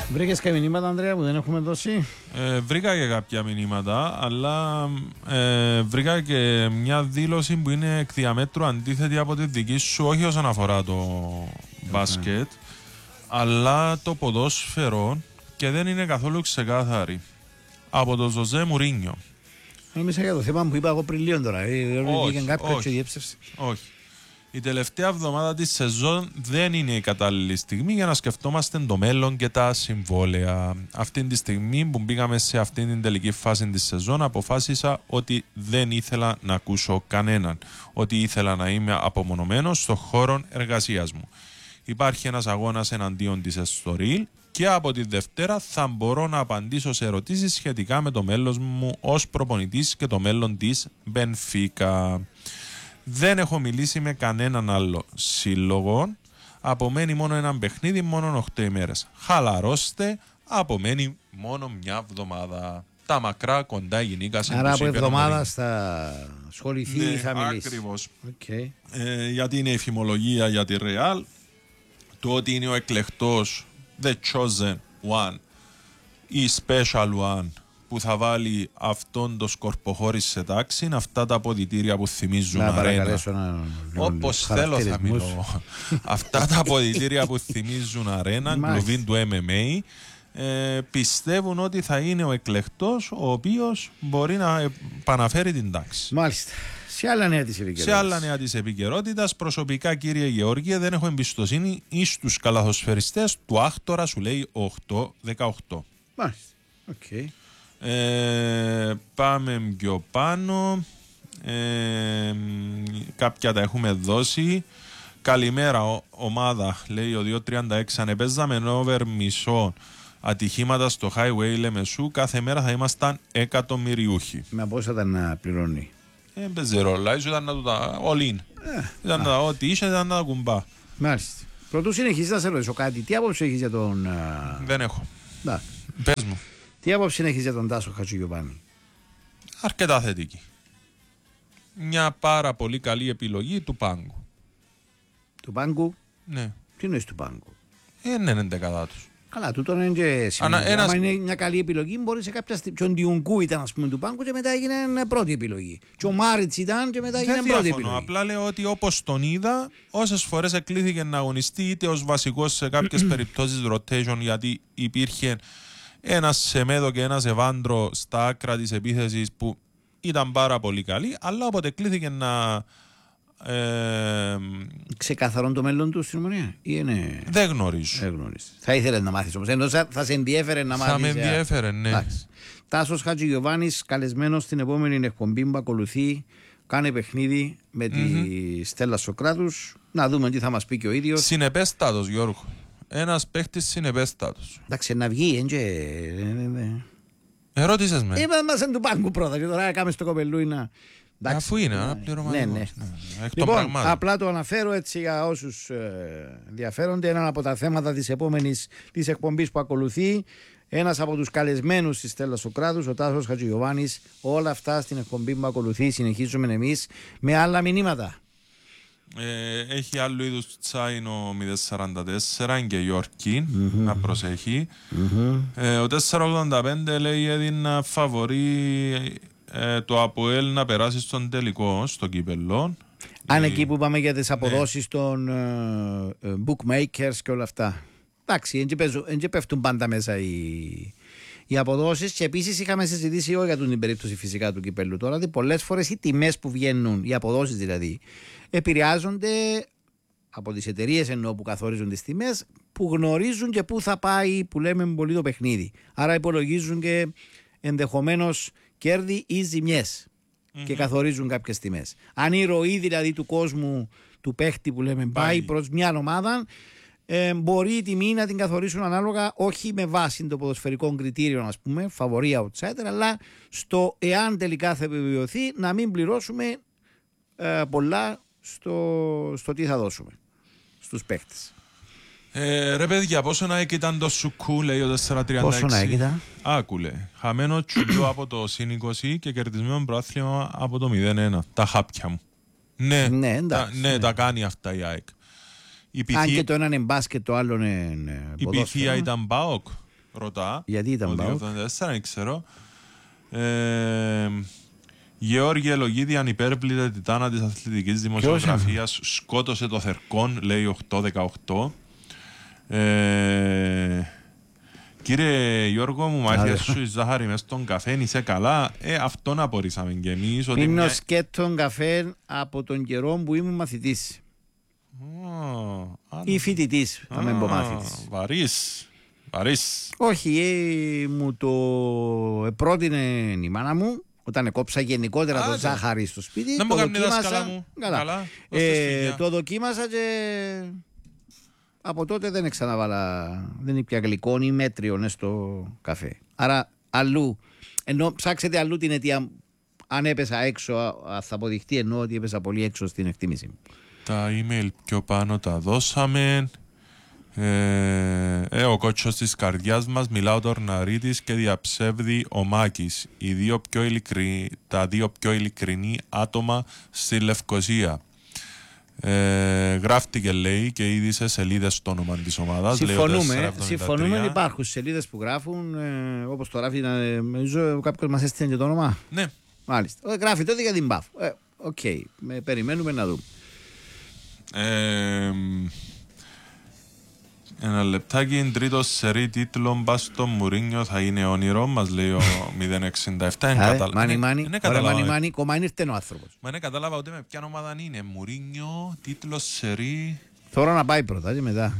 Βρήκες κάποια μηνύματα, Ανδρέα, που δεν έχουμε δώσει? Βρήκα και κάποια μηνύματα, αλλά βρήκα και μια δήλωση που είναι εκ διαμέτρου αντίθετη από τη δική σου, όχι όσον αφορά το μπάσκετ, αλλά το ποδόσφαιρο, και δεν είναι καθόλου ξεκάθαρη. Από τον Ζωζέ Μουρίνιο. Νόμιζα για το θέμα που είπα εγώ πριν λίγο τώρα. Όχι. Η τελευταία εβδομάδα της σεζόν δεν είναι η κατάλληλη στιγμή για να σκεφτόμαστε το μέλλον και τα συμβόλαια. Αυτή τη στιγμή που μπήκαμε σε αυτήν την τελική φάση της σεζόν, αποφάσισα ότι δεν ήθελα να ακούσω κανέναν. Ότι ήθελα να είμαι απομονωμένος στον χώρο εργασίας μου. Υπάρχει ένας αγώνας εναντίον της Εστορίλ και από τη Δευτέρα θα μπορώ να απαντήσω σε ερωτήσεις σχετικά με το μέλλον μου ως προπονητής και το μέλλον της Μπενφίκα. Δεν έχω μιλήσει με κανέναν άλλο σύλλογο. Απομένει μόνο ένα παιχνίδι, μόνο 8 ημέρες. Χαλαρώστε, απομένει μόνο μια εβδομάδα. Τα μακρά κοντά γυναίκα σε. Άρα από εβδομάδα θα ασχοληθεί ή θα μιλήσει. Ακριβώς. Okay. Γιατί είναι η φημολογία για τη Real, το ότι είναι ο εκλεκτός, the chosen one ή special one, που θα βάλει αυτόν το σκορποχώρι σε τάξη, είναι αυτά τα αποδυτήρια που θυμίζουν αρένα. Όπως θέλω θα μιλώ. Αυτά τα αποδυτήρια που θυμίζουν αρένα, κλουβίν του MMA, πιστεύουν ότι θα είναι ο εκλεκτός, ο οποίος μπορεί να επαναφέρει την τάξη. Μάλιστα. Σε άλλα νέα της επικαιρότητας, προσωπικά, κύριε Γεώργιε, δεν έχω εμπιστοσύνη εις τους καλαθοσφαιριστές του Άκτορα, σου λέει 8-18. Μάλιστα. Okay. Πάμε πιο πάνω. Κάποια τα έχουμε δώσει. Καλημέρα ομάδα, λέει ο 236. Αν παίζαμε over μισό ατυχήματα στο highway Λεμεσού, κάθε μέρα θα ήμασταν εκατομμυριούχοι. Με πόσα ήταν να πληρώνει? Παίζει ρόλο, ήταν να το τα all in. Ήταν να ό,τι είσαι, ήταν να τα κουμπά. Μάλιστα. Πρωτού συνεχίσεις να σε ρωτήσω κάτι. Τι άποψη έχεις για τον... Δεν έχω. Πες μου. Τι άποψη έχεις για τον Τάσο Χατζηγιοβάνη? Αρκετά θετική. Μια πάρα πολύ καλή επιλογή του Πάγκου. Του Πάγκου? Ναι. Τι εννοείς του Πάγκου? Είναι εντεκαδά τους. Καλά, τούτο είναι και σημαντικό. Αν είναι μια καλή επιλογή, μπορεί σε κάποια στιγμή. Και ο Ντιουνκού ήταν, ας πούμε, του Πάγκου και μετά έγινε πρώτη επιλογή. Και ο Μάριτς ήταν και μετά έγινε πρώτη επιλογή. Απλά λέω ότι όπως τον είδα, όσες φορές εκλήθηκε να αγωνιστεί είτε ως βασικός σε κάποιες περιπτώσεις rotation, γιατί υπήρχε ένας Σεμέδο και ένας Εβάντρο στα άκρα της επίθεσης που ήταν πάρα πολύ καλοί, αλλά όποτε κλήθηκε να. Ξεκαθαρόν το μέλλον του στην Ομονία ή είναι... Δεν γνωρίζω. Θα ήθελε να μάθεις όμως. Θα σε ενδιέφερε να μάθεις. Θα με ενδιέφερε, ναι. Τάσος Χατζηγιοβάνης, καλεσμένος στην επόμενη εκπομπή που ακολουθεί. Κάνε παιχνίδι με τη Στέλλα Σοκράτους. Να δούμε τι θα μας πει και ο ίδιος. Συνεπέστατος, Γιώργο. Ένας παίχτης συνεπέστατος. Εντάξει, να βγει, ερώτησες με. Είμαστε του Πάγκου πρώτα και τώρα έκαμε στο κοπελούι να... Αφού είναι αναπληρωματικός. Ναι. Λοιπόν, απλά το αναφέρω έτσι για όσους ενδιαφέρονται. Ένα από τα θέματα της επόμενης της εκπομπής που ακολουθεί. Ένας από τους καλεσμένους της Στέλλας Σοκράτους, ο Τάσος Χατζηγιοβάνης. Όλα αυτά στην εκπομπή που ακολουθεί. Συνεχίζουμε εμείς με άλλα μηνύματα. Έχει άλλου είδους τσάινο 044 και Γιόρκι, να προσέχει. Ο 485 λέει έδινα φαβορί το ΑΠΟΕΛ να περάσει στον τελικό, στο κύπελλο. Αν εκεί που πάμε για τις αποδόσεις των bookmakers και όλα αυτά. Εντάξει, δεν πέφτουν πάντα μέσα οι αποδόσεις. Και επίσης είχαμε συζητήσει για την περίπτωση φυσικά του κυπέλλου τώρα, ότι πολλές φορές οι τιμές που βγαίνουν, οι αποδόσεις δηλαδή, επηρεάζονται από τις εταιρείες ενώ που καθορίζουν τις τιμές, που γνωρίζουν και πού θα πάει, που λέμε πολύ το παιχνίδι. Άρα υπολογίζουν και ενδεχομένως κέρδη ή ζημιές και καθορίζουν κάποιες τιμές. Αν η ροή δηλαδή του κόσμου, του παίχτη που λέμε, πάει προς μια ομάδα, μπορεί η τιμή να την καθορίσουν ανάλογα, όχι με βάση το ποδοσφαιρικό κριτήριο, ας πούμε, φαβορί outsider, αλλά στο εάν τελικά θα επιβεβαιωθεί να μην πληρώσουμε πολλά στο τι θα δώσουμε στους παίχτες. Ρε παιδιά, πόσο να ήταν το σουκού, λέει ο 436. Πόσο να ήταν? Άκουλε. Χαμένο τσουντό από το συν 20 και κερδισμένο προάθλημα από το 0-1. Τα χάπια μου. Ναι, εντάξει, ναι, τα κάνει αυτά η ΑΕΚ. Αν και το ένα είναι μπάσκετ, το άλλο είναι η πυθία ήταν ΠΑΟΚ. ρωτά. Γιατί ήταν πάω. 2,84, δεν ξέρω. Γεώργια Ελογίδη, ανυπέρβλητα τιτάνα της αθλητικής δημοσιογραφίας, σκότωσε το Θερκόν, λέει 8-18. Κύριε Γιώργο μου, μάθηκες σου η ζάχαρη μες στον καφέ, είσαι καλά. Αυτόν απορρίσαμε κι εμείς. Πίνω σκέτον καφέ από τον καιρό που ήμουν μαθητής. Ή φοιτητής, θα με πω μάθητης. Βαρύς. Όχι, μου το πρότεινε η μάνα μου όταν κόψα γενικότερα το ζάχαρη στο σπίτι. Δεν μου κάνει δάσκαλα μου. Καλά. Το δοκίμασα και από τότε δεν ξαναβάλα, δεν ήπια γλυκό ή μέτριο στο καφέ. Άρα αλλού, ενώ ψάξετε αλλού την αιτία, αν έπεσα έξω, θα αποδειχτεί, ενώ ότι έπεσα πολύ έξω στην εκτίμηση μου. Τα email πιο πάνω τα δώσαμε. Ο κότσος της καρδιάς μας, μιλά ο Τορναρίτης και διαψεύδει ο Μάκης. Τα δύο πιο ειλικρινή άτομα στη Λευκοσία. Γράφτηκε, λέει, και ήδη σε σελίδες στο όνομα της ομάδας. Συμφωνούμε, υπάρχουν σελίδες που γράφουν, όπως το γράφει, νομίζω κάποιος μας έστειλε και το όνομα. Ναι. Μάλιστα. Γράφει τότε για την ΠΑΦ. Οκ, περιμένουμε να δούμε. Ένα λεπτάκι, τρίτο σερί τίτλο μπα στο Μουρίνιο θα είναι όνειρο, μας λέει ο 067. Μάνι, κομμάτι ήρθε ο άνθρωπος. Μα δεν κατάλαβα ούτε με ποια ομάδα είναι. Μουρίνιο, τίτλο σερί. Τώρα να πάει πρώτα και μετά.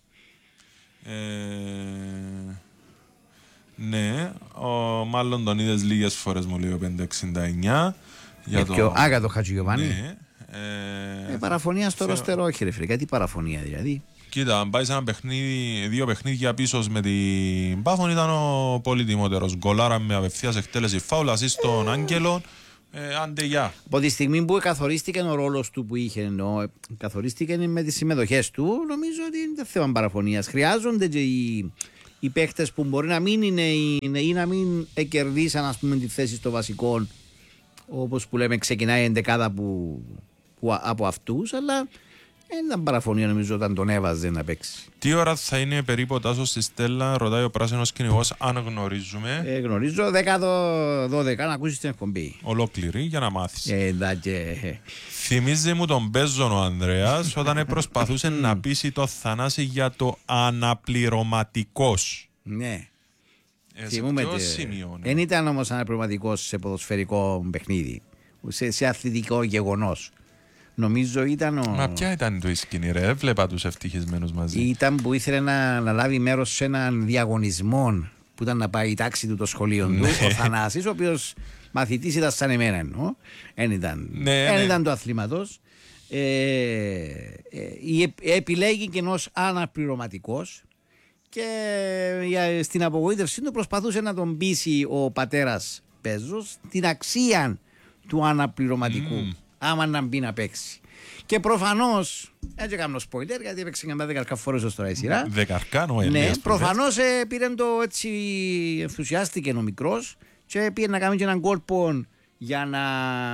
Ναι, μάλλον τον είδες λίγες φορές, μου λέει ο 569. Άγατο Χατζηγιοβάνι. Ναι. Παραφωνία στο ρόστερο, όχι ρε φίλε, γιατί παραφωνία δηλαδή. Κοίτα, αν πάει σε ένα παιχνίδι, δύο παιχνίδια πίσω με την Πάφων, ήταν ο πολύτιμότερος. Γκολάρα με απευθείας εκτέλεση φάουλα, ασύ στον Άγγελο. Άντε γεια. Από τη στιγμή που καθορίστηκε ο ρόλος του που είχε, καθορίστηκε με τις συμμετοχές του, νομίζω ότι είναι θέμα παραφωνίας. Χρειάζονται και οι παίχτες που μπορεί να μην είναι ή να μην κερδίσαν, ας πούμε, τη θέση στο βασικό, όπως που λέμε, ξεκινάει η εντεκάδα από αυτούς, αλλά δεν ήταν παραφωνία νομίζω όταν τον έβαζε να παίξει. Τι ώρα θα είναι περίπου ο Τάσος στη Στέλλα, ρωτάει ο πράσινος κυνηγός, αν γνωρίζουμε. Γνωρίζω 10-12 να ακούσεις την εκπομπή. Ολόκληρη για να μάθεις. Εντάξει. Θυμίζει μου τον Μπέζον ο Ανδρέας όταν προσπαθούσε να πείσει το Θανάση για το αναπληρωματικός. Ναι. Θυμούμε σημείο. Δεν ήταν όμως αναπληρωματικός σε ποδοσφαιρικό παιχνίδι, σε αθλητικό γεγονός. Νομίζω ήταν Μα ποια ήταν το σκηνή, ρε? Έβλεπα τους ευτυχισμένους μαζί. Ήταν που ήθελε να λάβει μέρος σε έναν διαγωνισμό που ήταν να πάει η τάξη του το σχολείο του, ο Θανάσης, ο οποίος μαθητής ήταν σαν εμένα εννοώ. Δεν ήταν του αθλήματος. Επιλέγει και ενός αναπληρωματικός και στην απογοήτευσή του προσπαθούσε να τον πείσει ο πατέρας Πέζος την αξία του αναπληρωματικού. Άμα να μπει να παίξει. Και προφανώς, έτσι έκανα spoiler γιατί έπαιξε και με 10 φορές ως τώρα η σειρά. Ναι, προφανώς πήρε το έτσι, ενθουσιάστηκε ο μικρός και πήγε να κάνει και έναν κόλπο για να.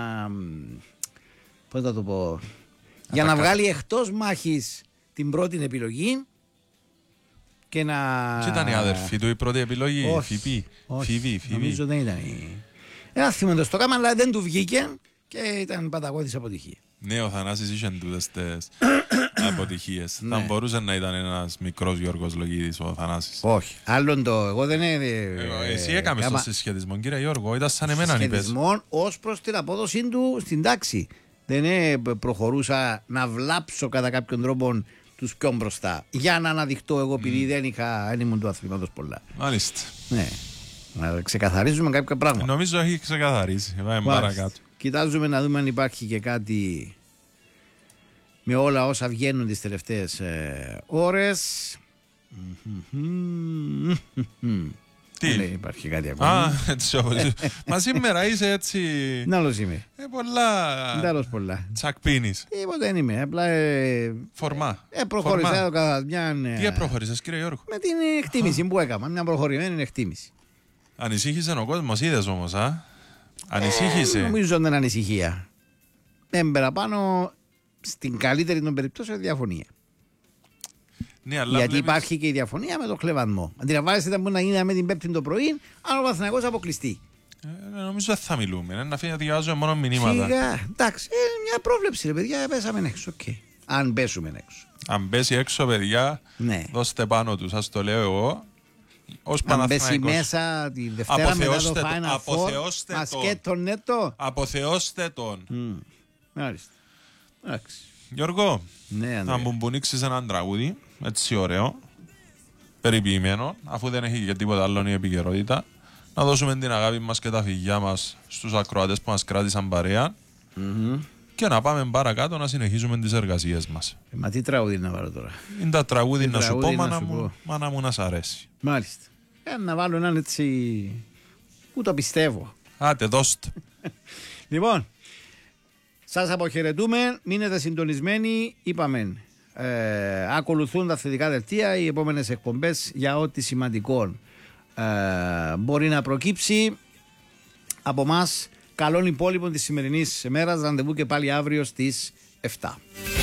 Πώς θα το πω. Για να βγάλει εκτός μάχης την πρώτη επιλογή. Και να. Τι ήταν η αδερφή του η πρώτη επιλογή, Φιβή. Νομίζω δεν ήταν. Ένα θυμόντος το κάμα, αλλά δεν του βγήκε. Και ήταν παταγώδης αποτυχία. Ναι, ο Θανάσης είχε τούτες τις αποτυχίες. Θα μπορούσε να ήταν ένας μικρός Γιώργος Λογίδης ο Θανάσης. Όχι. Άλλον το. Εγώ δεν είναι. Εσύ έκαμες τον συσχετισμό, κύριε Γιώργο. Ήταν σαν εμένα αν είπες. Συσχετισμό ως προς την απόδοσή του στην τάξη. Δεν προχωρούσα να βλάψω κατά κάποιον τρόπο τους πιο μπροστά. Για να αναδειχτώ εγώ, επειδή δεν ήμουν του αθλήματος πολλά. Μάλιστα. Ναι. Να ξεκαθαρίζουμε κάποια πράγματα. Νομίζω έχει ξεκαθαρίσει. Πάμε παρακάτω. Κοιτάζουμε να δούμε αν υπάρχει και κάτι με όλα όσα βγαίνουν τις τελευταίες ώρες. Τι? Δεν υπάρχει κάτι ακόμα. Μα σήμερα είσαι έτσι. Νάλλος είμαι. Πολλά. Τσακπίνης. Τίποτα δεν είμαι. Απλά. Φορμά. Προχώρησα εδώ κατά μια. Τι προχώρησες, κύριε Γιώργο? Με την εκτίμηση που έκανα. Μια προχωρημένη εκτίμηση. Ανησύχησε ο κόσμος, είδες όμως, ανησύχησε. Νομίζω ότι είναι ανησυχία. Παραπάνω στην καλύτερη των περιπτώσεων διαφωνία. Ναι, αλλά γιατί βλέπεις... υπάρχει και η διαφωνία με το κλεβασμό. Αντιλαμβάνεστε τι να γίνει με την Πέμπτη το πρωί, αν ο Παναθηναϊκός αποκλειστεί. Νομίζω δεν θα μιλούμε. Να φύγει να διαβάζουμε μόνο μηνύματα. Σιγά, εντάξει, μια πρόβλεψη, ρε παιδιά, πέσαμε έξω. Okay. Αν πέσουμε έξω. Αν πέσει έξω, παιδιά, ναι. δώστε πάνω του. Σας το λέω εγώ. Ως αν πέσει μέσα τη Δευτέρα μετά το Final Four, ασκέτον νέτο. Αποθεώστε τον. Μάλιστα. Εντάξει. Γιώργο, ναι, να μου μπουνίξεις έναν τραγούδι, έτσι ωραίο, περιποιημένο, αφού δεν έχει και τίποτα άλλο η επικαιρότητα. Να δώσουμε την αγάπη μας και τα φιλιά μας στους ακροατές που μας κράτησαν παρέα και να πάμε παρακάτω να συνεχίσουμε τις εργασίες μας. Μα τι τραγούδι να βάλω τώρα? Είναι τα τραγούδι να σου πω, μάνα μου να σ' αρέσει. Μάλιστα. Να βάλω έναν έτσι που το πιστεύω. Άτε, δώστε. Λοιπόν, σας αποχαιρετούμε, μείνετε συντονισμένοι, είπαμε. Ακολουθούν τα θετικά δελτία, οι επόμενες εκπομπές για ό,τι σημαντικό μπορεί να προκύψει από μας. Καλών υπόλοιπων της σημερινής μέρας, ραντεβού και πάλι αύριο στις 7.